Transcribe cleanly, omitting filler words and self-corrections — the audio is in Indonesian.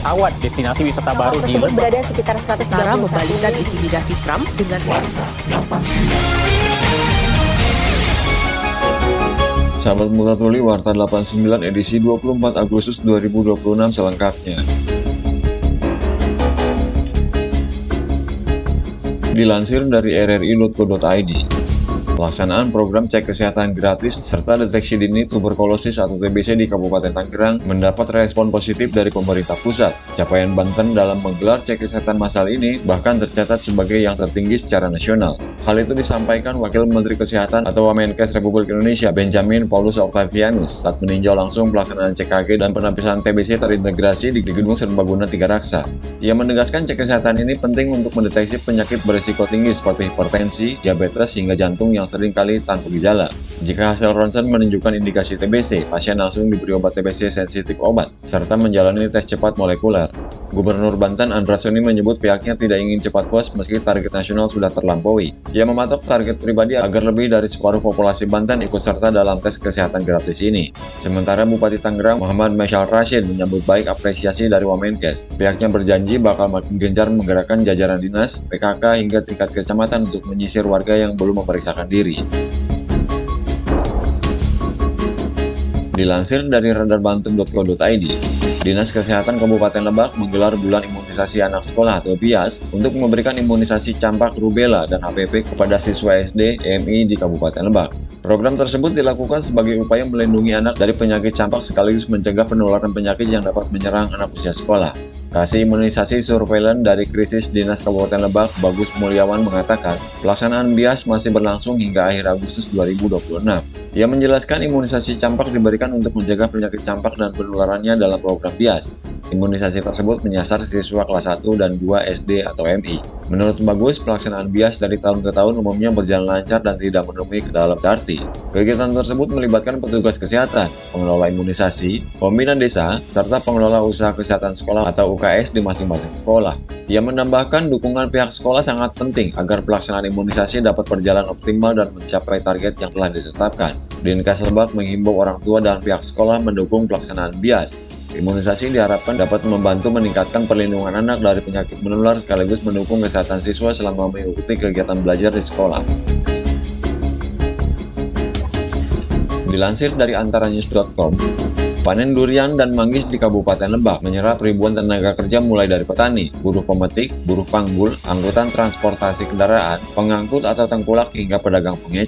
Awad, destinasi wisata baru di Lebak. Berada sekitar 130 Cara membalikkan intimidasi Trump dengan Sahabat Muta Tuli, Warta 89 edisi 24 Agustus 2026 selengkapnya. Dilansir dari rri.co.id, pelaksanaan program cek kesehatan gratis serta deteksi dini tuberkulosis atau TBC di Kabupaten Tangerang mendapat respon positif dari pemerintah pusat. Capaian Banten dalam menggelar cek kesehatan massal ini bahkan tercatat sebagai yang tertinggi secara nasional. Hal itu disampaikan Wakil Menteri Kesehatan atau Wamenkes Republik Indonesia Benjamin Paulus Octavianus saat meninjau langsung pelaksanaan CKG dan penapisan TBC terintegrasi di Gedung Serbaguna Tiga Raksa. Ia menegaskan cek kesehatan ini penting untuk mendeteksi penyakit berisiko tinggi seperti hipertensi, diabetes, hingga jantung yang sering kali tanpa gejala. Jika hasil ronsen menunjukkan indikasi TBC, pasien langsung diberi obat TBC sensitif obat, serta menjalani tes cepat molekuler. Gubernur Banten Andras Soni menyebut pihaknya tidak ingin cepat puas meski target nasional sudah terlampaui. Ia mematok target pribadi agar lebih dari separuh populasi Banten ikut serta dalam tes kesehatan gratis ini. Sementara Bupati Tangerang Muhammad Meshal Rashid menyambut baik apresiasi dari Wamenkes. Pihaknya berjanji bakal makin gencar menggerakkan jajaran dinas, PKK hingga tingkat kecamatan untuk menyisir warga yang belum memeriksakan diri. Dilansir dari radarbanten.co.id, Dinas Kesehatan Kabupaten Lebak menggelar bulan imunisasi anak sekolah atau BIAS untuk memberikan imunisasi campak, rubella, dan HPV kepada siswa SD EMI di Kabupaten Lebak. Program tersebut dilakukan sebagai upaya melindungi anak dari penyakit campak sekaligus mencegah penularan penyakit yang dapat menyerang anak usia sekolah. Kasih imunisasi surveillance dari Krisis Dinas Kabupaten Lebak, Bagus Mulyawan mengatakan, pelaksanaan BIAS masih berlangsung hingga akhir Agustus 2026. Ia menjelaskan imunisasi campak diberikan untuk mencegah penyakit campak dan penularannya dalam program BIAS. Imunisasi tersebut menyasar siswa kelas 1 dan 2 SD atau MI. Menurut Bagus, pelaksanaan BIAS dari tahun ke tahun umumnya berjalan lancar dan tidak menemui kendala berarti. Kegiatan tersebut melibatkan petugas kesehatan, pengelola imunisasi, pembina desa, serta pengelola usaha kesehatan sekolah atau UKS di masing-masing sekolah. Ia menambahkan dukungan pihak sekolah sangat penting agar pelaksanaan imunisasi dapat berjalan optimal dan mencapai target yang telah ditetapkan. Dinkes Lebak menghimbau orang tua dan pihak sekolah mendukung pelaksanaan BIAS. Imunisasi diharapkan dapat membantu meningkatkan perlindungan anak dari penyakit menular sekaligus mendukung kesehatan siswa selama mengikuti kegiatan belajar di sekolah. Dilansir dari antaranews.com, panen durian dan manggis di Kabupaten Lebak menyerap ribuan tenaga kerja mulai dari petani, buruh pemetik, buruh panggul, angkutan transportasi kendaraan, pengangkut atau tengkulak hingga pedagang pengecer.